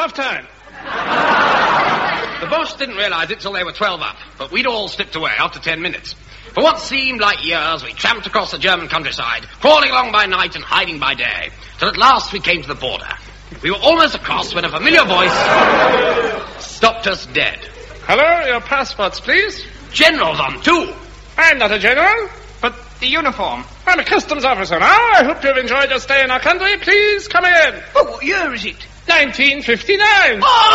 Half time. The boss didn't realise it till they were 12 up, but we'd all slipped away after 10 minutes. For what seemed like years, we tramped across the German countryside, crawling along by night and hiding by day, till at last we came to the border. We were almost across when a familiar voice stopped us dead. Hello, your passports, please. Generals on too. I'm not a general. But the uniform. I'm a customs officer now. I hope you've enjoyed your stay in our country. Please come in. Oh, what year is it? 1959.